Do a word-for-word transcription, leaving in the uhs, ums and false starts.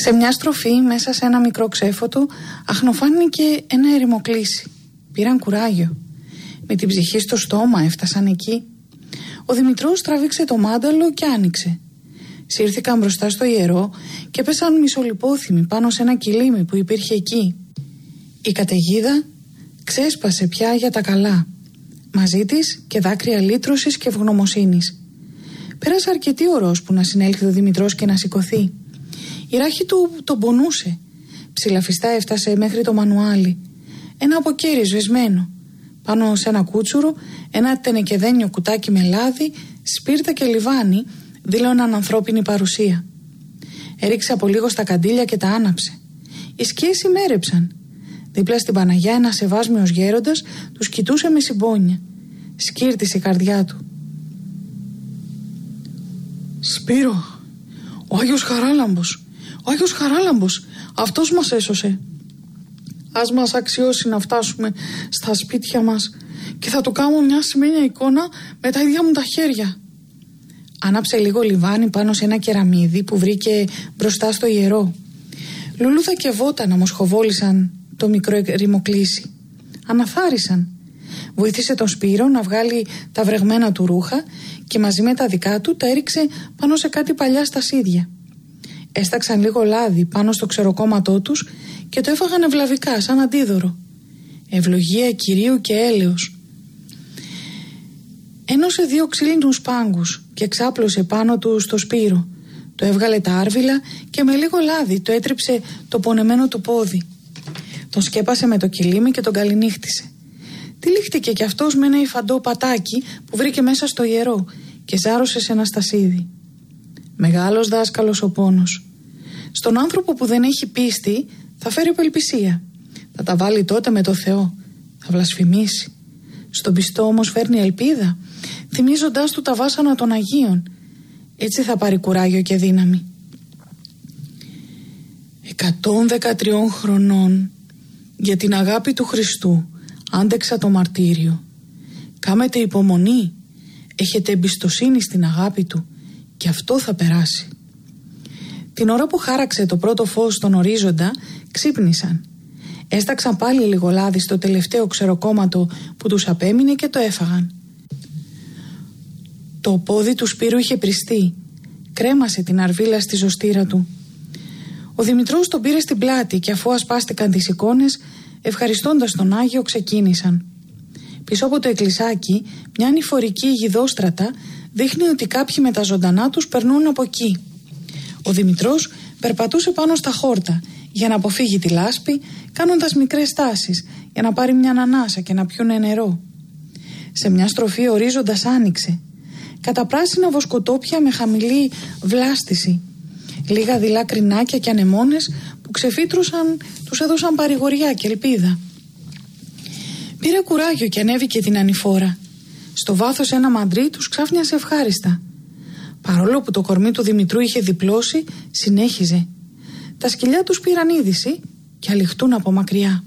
Σε μια στροφή, μέσα σε ένα μικρό ξέφωτο, αχνοφάνηκε ένα ερημοκλήσι. Πήραν κουράγιο. Με την ψυχή στο στόμα έφτασαν εκεί. Ο Δημητρός τραβήξε το μάνταλο και άνοιξε. Σύρθηκαν μπροστά στο ιερό και πέσαν μισολιπόθυμοι πάνω σε ένα κιλίμι που υπήρχε εκεί. Η καταιγίδα ξέσπασε πια για τα καλά. Μαζί της και δάκρυα λύτρωσης και ευγνωμοσύνης. Πέρασε αρκετή ώρα που να συνέλθει ο Δημητρός και να σηκωθεί. Η ράχη του τον πονούσε. Ψηλαφιστά έφτασε μέχρι το μανουάλι. Ένα αποκέρι σβεσμένο. Πάνω σε ένα κούτσουρο, ένα τενεκεδένιο κουτάκι με λάδι, σπίρτα και λιβάνι δήλωναν ανθρώπινη παρουσία. Έριξε από λίγο στα καντήλια και τα άναψε. Οι σκιές ημέρεψαν. Δίπλα στην Παναγιά ένας ευάσμιος γέροντας τους κοιτούσε με συμπόνια. Σκύρτησε η καρδιά του. «Σπύρο, ο Άγιος Χαράλαμπος, ο Άγιος Χαράλαμπος, αυτός μας έσωσε. Ας μας αξιώσει να φτάσουμε στα σπίτια μας και θα του κάνω μια σημαίνια εικόνα με τα ίδια μου τα χέρια». Άναψε λίγο λιβάνι πάνω σε ένα κεραμίδι που βρήκε μπροστά στο ιερό. Λουλούδα και βότανα μοσχοβόλησαν το μικρό ρημοκλήσι. Αναθάρισαν. Βοήθησε τον Σπύρο να βγάλει τα βρεγμένα του ρούχα και μαζί με τα δικά του τα έριξε πάνω σε κάτι παλιά στασίδια. Έσταξαν λίγο λάδι πάνω στο ξεροκόμματό τους και το έφαγαν ευλαβικά σαν αντίδωρο. Ευλογία Κυρίου και έλεος. Ένωσε δύο ξύλινους πάγκους και εξάπλωσε πάνω του στο Σπύρο. Το έβγαλε τα άρβιλα και με λίγο λάδι το έτριψε το πονεμένο του πόδι. Τον σκέπασε με το κιλίμι και τον καληνύχτησε. Τυλίχτηκε κι αυτός με ένα υφαντό πατάκι που βρήκε μέσα στο ιερό και ζάρωσε σε ένα στασίδι. Μεγάλος δάσκαλος ο πόνος. Στον άνθρωπο που δεν έχει πίστη θα φέρει απελπισία. Θα τα βάλει τότε με το Θεό. Θα βλασφημίσει. Στον πιστό όμως φέρνει ελπίδα, θυμίζοντάς του τα βάσανα των Αγίων. Έτσι θα πάρει κουράγιο και δύναμη. Εκατόν δεκατριών χρονών για την αγάπη του Χριστού άντεξα το μαρτύριο. Κάμετε υπομονή, έχετε εμπιστοσύνη στην αγάπη του και αυτό θα περάσει. Την ώρα που χάραξε το πρώτο φως στον ορίζοντα, ξύπνησαν. Έσταξαν πάλι λίγο λάδι στο τελευταίο ξεροκόμματο που τους απέμεινε και το έφαγαν. Το πόδι του Σπύρου είχε πριστεί. Κρέμασε την αρβίλα στη ζωστήρα του. Ο Δημητρός τον πήρε στην πλάτη και αφού ασπάστηκαν τις εικόνες, ευχαριστώντας τον Άγιο, ξεκίνησαν. Πίσω από το εκκλησάκι, μια ανηφορική γιδόστρατα δείχνει ότι κάποιοι με τα ζωντανά τους περνούν από εκεί. Ο Δημητρός περπατούσε πάνω στα χόρτα για να αποφύγει τη λάσπη, κάνοντας μικρές στάσεις για να πάρει μια ανάσα και να πιούνε νερό. Σε μια στροφή ο ορίζοντας άνοιξε. Καταπράσινα βοσκοτόπια με χαμηλή βλάστηση. Λίγα δειλά κρινάκια και ανεμόνες που ξεφύτρουσαν τους έδωσαν παρηγοριά και ελπίδα. Πήρε κουράγιο και ανέβηκε την ανηφόρα. Στο βάθος ένα μαντρί τους ξάφνιασε ευχάριστα. Παρόλο που το κορμί του Δημητρού είχε διπλώσει, συνέχιζε. Τα σκυλιά τους πήραν είδηση και αληχτούν από μακριά.